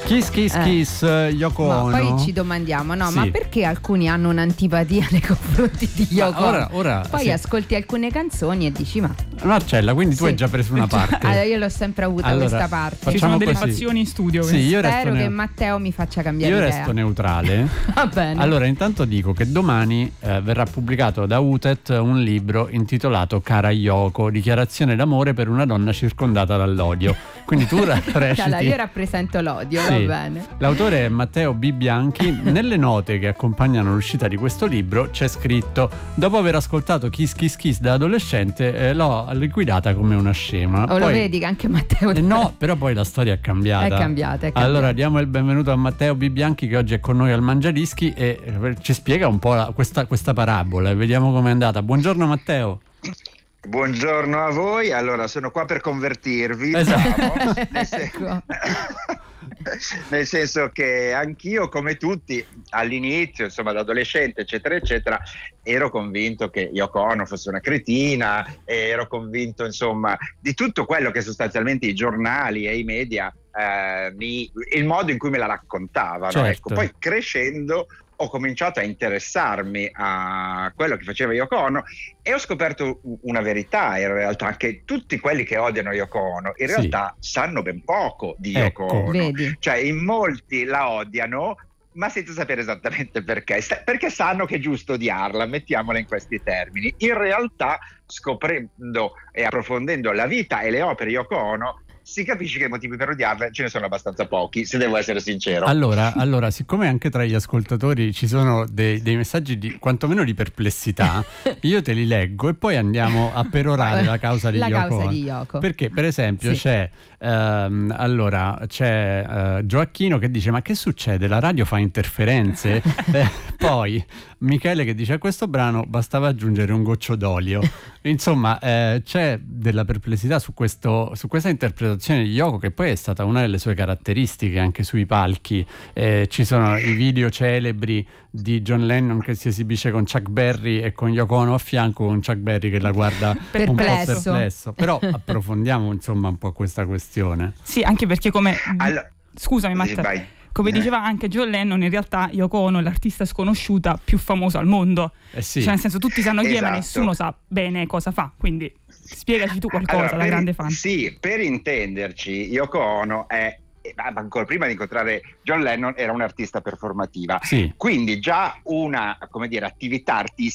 Kiss, Yoko Ono. Poi ci domandiamo, Sì. ma perché alcuni hanno un'antipatia nei confronti di Yoko Ono? Ora Poi sì. ascolti alcune canzoni e dici Marcella, quindi tu Sì. hai già preso una parte. Allora, io l'ho sempre avuta Allora, questa parte. Ci sono delle così. fazioni in studio. Sì, io resto Spero che Matteo mi faccia cambiare Io idea. resto neutrale. Va bene. Allora, intanto dico che domani verrà pubblicato da UTET un libro intitolato Cara Yoko, dichiarazione d'amore per una donna circondata dall'odio. Quindi tu reciti. Allora, io rappresento l'odio, Sì. va bene. L'autore è Matteo B. Bianchi. Nelle note che accompagnano l'uscita di questo libro c'è scritto: dopo aver ascoltato Kiss da adolescente l'ho liquidata come una scema. Lo vedi che anche Matteo No, però poi la storia è cambiata. È cambiata. Allora diamo il benvenuto a Matteo B. Bianchi, che oggi è con noi al Mangiadischi e ci spiega un po' questa parabola e vediamo com'è andata. Buongiorno Matteo. Buongiorno a voi. Allora, sono qua per convertirvi, Esatto. Ecco. nel senso che anch'io, come tutti, all'inizio, insomma, da adolescente, eccetera, eccetera, ero convinto che Yoko Ono fosse una cretina, ero convinto, insomma, di tutto quello che sostanzialmente i giornali e i media, il modo in cui me la raccontavano. Certo. Ecco, poi crescendo ho cominciato a interessarmi a quello che faceva Yoko Ono e ho scoperto una verità, in realtà, che tutti quelli che odiano Yoko Ono in Sì. realtà sanno ben poco di Yoko Ecco. Ono. Vedi. Cioè, in molti la odiano, ma senza sapere esattamente perché, perché sanno che è giusto odiarla, mettiamola in questi termini. In realtà, scoprendo e approfondendo la vita e le opere di Yoko Ono, si capisce che i motivi per odiarla ce ne sono abbastanza pochi, se devo essere sincero. Allora, siccome anche tra gli ascoltatori ci sono dei messaggi quantomeno di perplessità, io te li leggo e poi andiamo a perorare la causa di La Yoko causa Ono. di Yoko. Perché per esempio Sì. c'è Gioacchino che dice: ma che succede? La radio fa interferenze? Poi Michele che dice: a questo brano bastava aggiungere un goccio d'olio. Insomma, c'è della perplessità su questa interpretazione di Yoko, che poi è stata una delle sue caratteristiche anche sui palchi. Ci sono i video celebri di John Lennon che si esibisce con Chuck Berry e con Yoko Ono a fianco, con Chuck Berry che la guarda un po' perplesso. Però approfondiamo insomma un po' questa questione. Sì, anche perché scusami Sì, Matteo. vai. Come diceva anche John Lennon, in realtà Yoko Ono è l'artista sconosciuta più famosa al mondo. Sì. Cioè, nel senso, tutti sanno chi è, ma Esatto. nessuno sa bene cosa fa. Quindi spiegaci tu qualcosa, Allora, da grande fan. Sì, per intenderci, Yoko Ono è, ancora prima di incontrare John Lennon, era un'artista performativa. Sì. Quindi già una, come dire, attività artistica